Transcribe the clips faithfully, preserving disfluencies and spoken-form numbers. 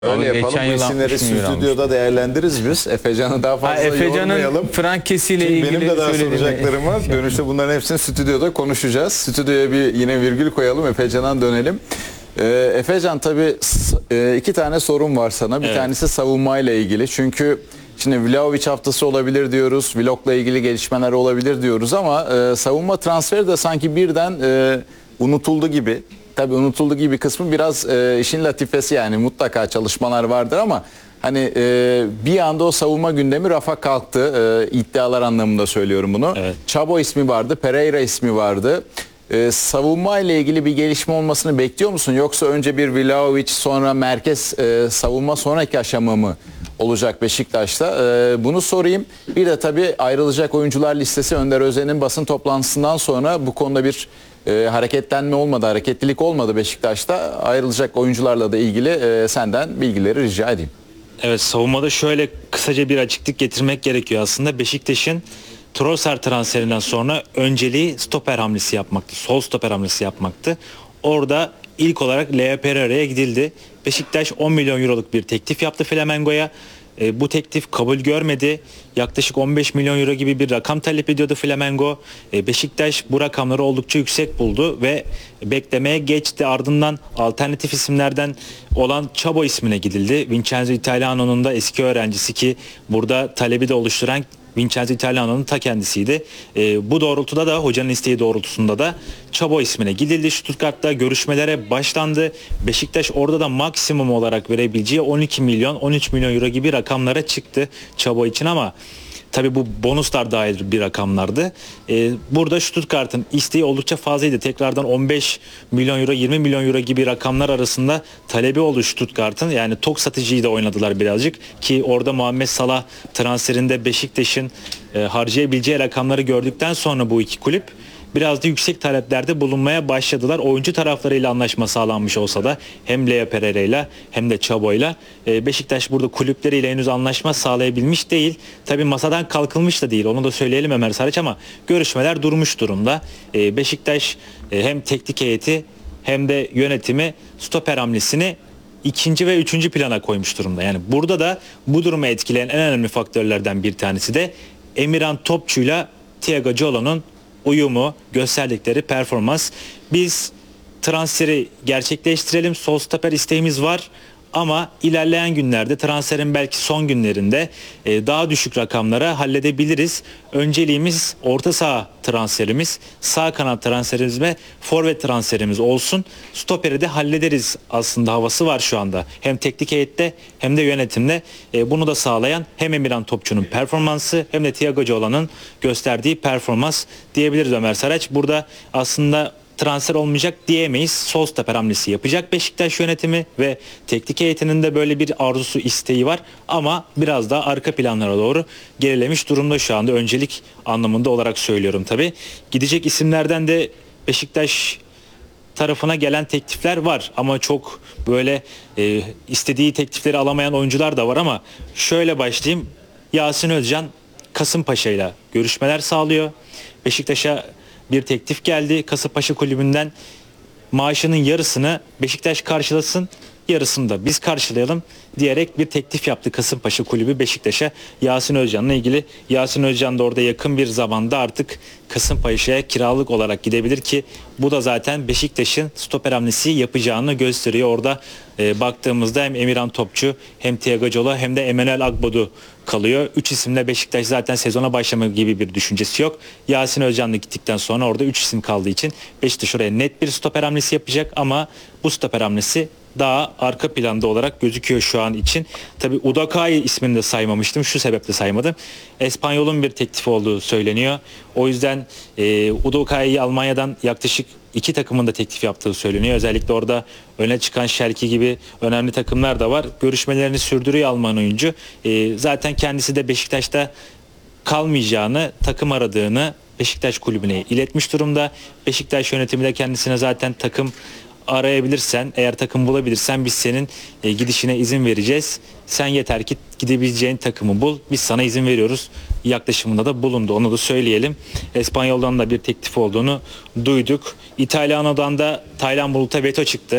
Öyle Geçen yapalım. Bu yıl isimleri altmış milyon stüdyoda değerlendiririz biz. Efecan'ı daha fazla Efecan'ın yormayalım. Frankesi ile Çünkü ilgili benim de daha söylediğimi- soracaklarım var. Dönüşte bunların hepsini stüdyoda konuşacağız. Stüdyoya bir yine virgül koyalım. Efecan'a dönelim. Ee, Efecan tabii s- e, iki tane sorun var sana. Bir Evet. tanesi savunmayla ilgili. Çünkü şimdi Vlahovic haftası olabilir diyoruz. Vlog'la ilgili gelişmeler olabilir diyoruz ama e, savunma transferi de sanki birden e, unutuldu gibi. Tabii unutuldu gibi kısmı biraz e, işin latifesi, yani mutlaka çalışmalar vardır ama hani e, bir anda o savunma gündemi rafa kalktı. E, iddialar anlamında söylüyorum bunu. Evet. Çabo ismi vardı, Pereira ismi vardı. E, savunma ile ilgili bir gelişme olmasını bekliyor musun? Yoksa önce bir Vlahovic sonra merkez e, savunma sonraki aşama mı olacak Beşiktaş'ta? E, bunu sorayım. Bir de tabii ayrılacak oyuncular listesi, Önder Özen'in basın toplantısından sonra bu konuda bir e, hareketlenme olmadı, hareketlilik olmadı Beşiktaş'ta. Ayrılacak oyuncularla da ilgili e, senden bilgileri rica edeyim. Evet, savunmada şöyle kısaca bir açıklık getirmek gerekiyor aslında. Beşiktaş'ın Trossard transferinden sonra önceliği stoper hamlesi yapmaktı. Sol stoper hamlesi yapmaktı. Orada ilk olarak Leo Pereira'ya gidildi. Beşiktaş on milyon euroluk bir teklif yaptı Flamengo'ya. E, bu teklif kabul görmedi. Yaklaşık on beş milyon euro gibi bir rakam talep ediyordu Flamengo. E, Beşiktaş bu rakamları oldukça yüksek buldu ve beklemeye geçti. Ardından alternatif isimlerden olan Çabo ismine gidildi. Vincenzo Italiano'nun da eski öğrencisi ki burada talebi de oluşturan Vincenzo Italiano'nun ta kendisiydi. E, bu doğrultuda da hocanın isteği doğrultusunda da Çabo ismine gidildi. Stuttgart'ta görüşmelere başlandı. Beşiktaş orada da maksimum olarak verebileceği on iki milyon on üç milyon euro gibi rakamlara çıktı Çabo için ama tabii bu bonuslar dair bir rakamlardı. Ee, burada Stuttgart'ın isteği oldukça fazlaydı. Tekrardan on beş milyon euro, yirmi milyon euro gibi rakamlar arasında talebi oldu Stuttgart'ın. Yani tok satıcıyı da oynadılar birazcık. Ki orada Muhammed Salah transferinde Beşiktaş'ın e, harcayabileceği rakamları gördükten sonra bu iki kulüp biraz da yüksek taleplerde bulunmaya başladılar. Oyuncu taraflarıyla anlaşma sağlanmış olsa da hem Leo Pereira'yla hem de Çabo'yla e, Beşiktaş burada kulüpleriyle henüz anlaşma sağlayabilmiş değil. Tabii masadan kalkılmış da değil. Onu da söyleyelim Ömer Saraç ama görüşmeler durmuş durumda. E, Beşiktaş e, hem teknik heyeti hem de yönetimi stoper hamlesini ikinci ve üçüncü plana koymuş durumda. Yani burada da bu durumu etkileyen en önemli faktörlerden bir tanesi de Emirhan Topçu'yla Thiago Ciolo'nun uyumu, gösterdikleri performans. Biz transferi gerçekleştirelim. Sol stoper isteğimiz var. Ama ilerleyen günlerde transferin belki son günlerinde e, daha düşük rakamlara halledebiliriz. Önceliğimiz orta saha transferimiz, sağ kanat transferimiz ve forvet transferimiz olsun. Stoperi de hallederiz aslında havası var şu anda. Hem teknik heyette hem de yönetimde. E, bunu da sağlayan hem Emirhan Topçu'nun performansı hem de Thiago Ciolo'nun gösterdiği performans diyebiliriz Ömer Saraç. Burada aslında transfer olmayacak diyemeyiz. Sol stoper hamlesi yapacak Beşiktaş yönetimi ve teknik heyetinin de böyle bir arzusu, isteği var ama biraz daha arka planlara doğru gerilemiş durumda şu anda, öncelik anlamında olarak söylüyorum tabii. Gidecek isimlerden de Beşiktaş tarafına gelen teklifler var ama çok böyle e, istediği teklifleri alamayan oyuncular da var ama şöyle başlayayım. Yasin Özcan Kasımpaşa ile görüşmeler sağlıyor. Beşiktaş'a bir teklif geldi Kasımpaşa kulübünden, maaşının yarısını Beşiktaş karşılasın, yarısını da biz karşılayalım diyerek bir teklif yaptı Kasımpaşa kulübü Beşiktaş'a Yasin Özcan'la ilgili. Yasin Özcan da orada yakın bir zamanda artık Kasımpaşa'ya kiralık olarak gidebilir ki bu da zaten Beşiktaş'ın stoper hamlesi yapacağını gösteriyor. Orada e, baktığımızda hem Emirhan Topçu hem Thiago Ciolo hem de Emmanuel Agbodu kalıyor. Üç isimle Beşiktaş zaten sezona başlama gibi bir düşüncesi yok. Yasin Özcan da gittikten sonra orada üç isim kaldığı için Beşiktaş oraya net bir stoper hamlesi yapacak ama bu stoper hamlesi daha arka planda olarak gözüküyor şu an için. Tabi Udokay ismini de saymamıştım. Şu sebeple saymadım. Espanyol'un bir teklifi olduğu söyleniyor. O yüzden e, Udokay'ı Almanya'dan yaklaşık iki takımın da teklif yaptığı söyleniyor. Özellikle orada öne çıkan Schalke gibi önemli takımlar da var. Görüşmelerini sürdürüyor Alman oyuncu. E, zaten kendisi de Beşiktaş'ta kalmayacağını, takım aradığını Beşiktaş kulübüne iletmiş durumda. Beşiktaş yönetimi de kendisine zaten takım arayabilirsen, eğer takım bulabilirsen biz senin e, gidişine izin vereceğiz. Sen yeter ki gidebileceğin takımı bul. Biz sana izin veriyoruz. Yaklaşımında da bulundu. Onu da söyleyelim. Espanyol'dan da bir teklif olduğunu duyduk. İtalyano'dan da Taylan Bulut'a veto çıktı.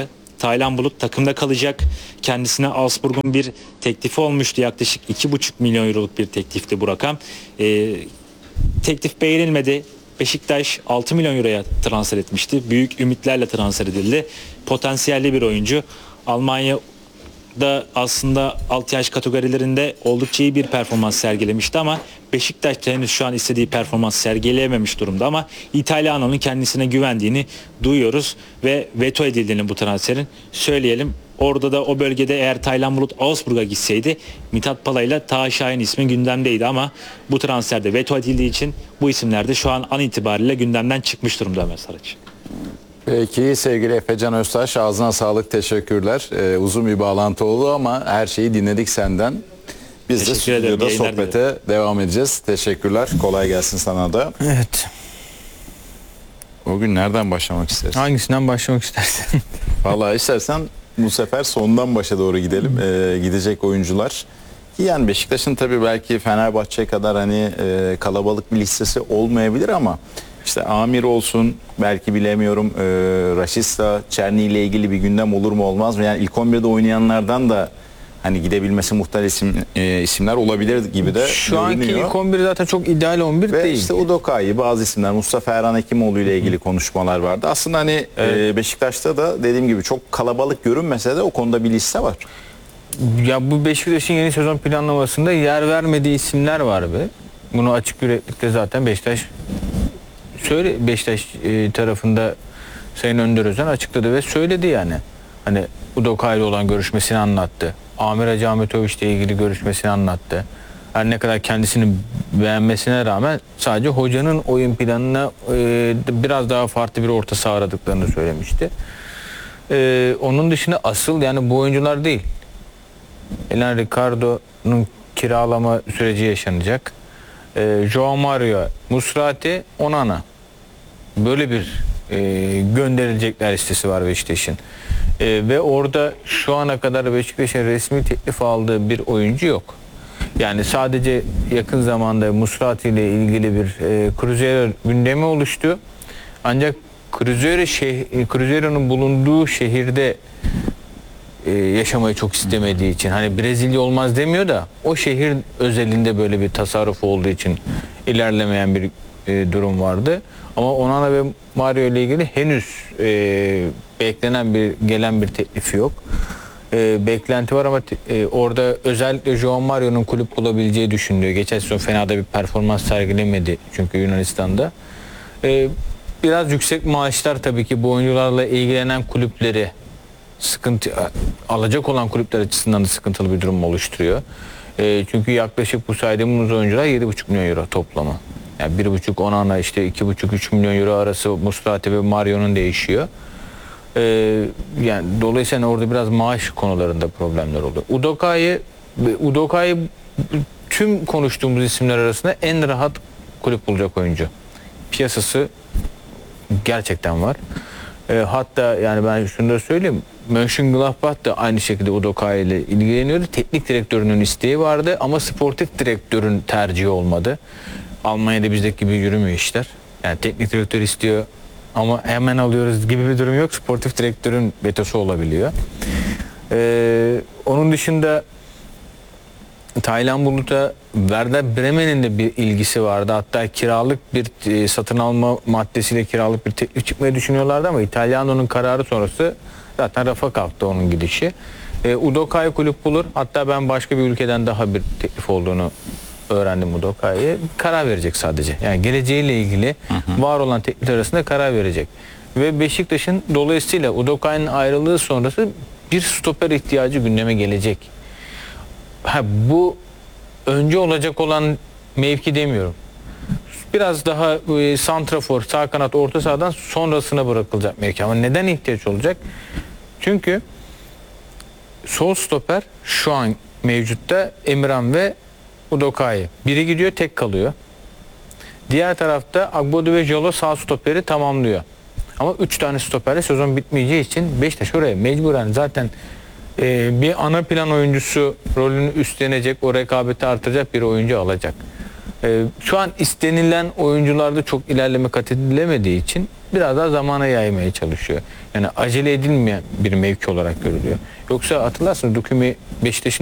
Taylan Bulut takımda kalacak. Kendisine Augsburg'un bir teklifi olmuştu. Yaklaşık iki buçuk milyon euroluk bir teklifti bu rakam. Ee, teklif beğenilmedi. Beşiktaş altı milyon euroya transfer etmişti. Büyük ümitlerle transfer edildi. Potansiyelli bir oyuncu. Almanya da aslında alt yaş kategorilerinde oldukça iyi bir performans sergilemişti ama Beşiktaş henüz şu an istediği performans sergileyememiş durumda ama İtalyano'nun kendisine güvendiğini duyuyoruz ve veto edildiğini bu transferin söyleyelim. Orada da o bölgede eğer Taylan Bulut Augsburg'a gitseydi Mithat Pala ile Taha Şahin ismi gündemdeydi ama bu transferde veto edildiği için bu isimler de şu an an itibariyle gündemden çıkmış durumda Ömer Saraç. Peki sevgili Efecan Öztaş, ağzına sağlık, teşekkürler. Ee, uzun bir bağlantı oldu ama her şeyi dinledik senden. Biz de Teşekkür ederim, stüdyoda yayınlar sohbete dilerim. devam edeceğiz. Teşekkürler. Kolay gelsin sana da. Evet. O gün nereden başlamak istersin? Hangisinden başlamak istersin? Vallahi istersen bu sefer sondan başa doğru gidelim. Ee, gidecek oyuncular. Yani Beşiktaş'ın tabii belki Fenerbahçe kadar hani e, kalabalık bir listesi olmayabilir ama işte Amir olsun, belki bilemiyorum e, Raşista, Çerni ile ilgili bir gündem olur mu olmaz mı? Yani ilk on birde oynayanlardan da hani gidebilmesi muhtemel isim, e, isimler olabilir gibi de Şu anki görünüyor. ilk on bir zaten çok ideal on bir Ve değil. işte Udoka'yı, bazı isimler, Mustafa Erhan Hekimoğlu ile ilgili konuşmalar vardı. Aslında hani e, Beşiktaş'ta da dediğim gibi çok kalabalık görünmese de o konuda bir liste var. Ya bu Beşiktaş'ın yeni sezon planlamasında yer vermediği isimler var be. Bunu açık yüreklikte zaten Beşiktaş söyle Beşiktaş e, tarafında Sayın Önder Özen açıkladı ve söyledi yani. Hani Udoka ile olan görüşmesini anlattı. Amir Hacı Ahmetoviç ile ilgili görüşmesini anlattı. Her ne kadar kendisini beğenmesine rağmen sadece hocanın oyun planına e, biraz daha farklı bir orta saha aradıklarını söylemişti. E, onun dışında asıl yani bu oyuncular değil. Elan Ricardo'nun kiralama süreci yaşanacak. E, Joao Mario, Musrati, Onana. Böyle bir e, gönderilecekler listesi var Beşiktaş'ın. E, ve orada şu ana kadar Beşiktaş'ın resmi teklif aldığı bir oyuncu yok. Yani sadece yakın zamanda Musrati ile ilgili bir e, Cruzeiro gündemi oluştu. Ancak Cruzeiro şeh- Cruzeiro'nun bulunduğu şehirde e, yaşamayı çok istemediği için, hani Brezilya olmaz demiyor da o şehir özelinde böyle bir tasarruf olduğu için ilerlemeyen bir e, durum vardı. Ama Onana ve Mario ile ilgili henüz e, beklenen bir gelen bir teklifi yok. E, beklenti var ama te, e, orada özellikle Joao Mario'nun kulüp bulabileceği düşünülüyor. Geçen sezon fena da bir performans sergilemedi çünkü Yunanistan'da. E, biraz yüksek maaşlar tabii ki bu oyuncularla ilgilenen kulüpleri sıkıntı alacak olan kulüpler açısından da sıkıntılı bir durum oluşturuyor. E, çünkü yaklaşık bu saydığımız oyuncular yedi buçuk milyon euro toplama. Yani bir buçuk Onana işte iki buçuk üç milyon euro arası Musrati ve Mario'nun değişiyor. Ee, yani dolayısıyla orada biraz maaş konularında problemler oluyor. Udoka'yı Udoka'yı tüm konuştuğumuz isimler arasında en rahat kulüp bulacak oyuncu. Piyasası gerçekten var. Ee, hatta yani ben şunu da söyleyeyim. Mönchengladbach da aynı şekilde Udoka ile ilgileniyordu. Teknik direktörünün isteği vardı ama sportif direktörün tercihi olmadı. Almanya'da bizdeki gibi yürümüyor işler. Yani teknik direktör istiyor ama hemen alıyoruz gibi bir durum yok. Sportif direktörün vetosu olabiliyor. Ee, onun dışında Taylan Bulut'a Werder Bremen'in de bir ilgisi vardı. Hatta kiralık bir e, satın alma maddesiyle kiralık bir teklif çıkmayı düşünüyorlardı ama İtalyano'nun kararı sonrası zaten rafa kalktı onun gidişi. E, Udoka'yı kulüp bulur. Hatta ben başka bir ülkeden daha bir teklif olduğunu öğrendim Udoka'yı. Karar verecek sadece. Yani geleceğiyle ilgili hı hı. var olan teklifler arasında karar verecek. Ve Beşiktaş'ın dolayısıyla Udoka'nın ayrılığı sonrası bir stoper ihtiyacı gündeme gelecek. Ha, bu önce olacak olan mevki demiyorum. Biraz daha e, santrafor, sağ kanat, orta sahadan sonrasına bırakılacak mevki. Ama neden ihtiyaç olacak? Çünkü sol stoper şu an mevcutta Emirhan ve Udoka'yı. Biri gidiyor, tek kalıyor. Diğer tarafta Agbodu ve Jolo sağ stoperi tamamlıyor. Ama üç tane stoperle sezon bitmeyeceği için Beşiktaş oraya mecburen zaten e, bir ana plan oyuncusu rolünü üstlenecek, o rekabeti artıracak bir oyuncu alacak. Ee, şu an istenilen oyuncularda çok ilerleme kat edilemediği için biraz daha zamana yaymaya çalışıyor. Yani acele edilmeyen bir mevki olarak görülüyor. Yoksa hatırlarsınız Dukumi Beşiktaş'ın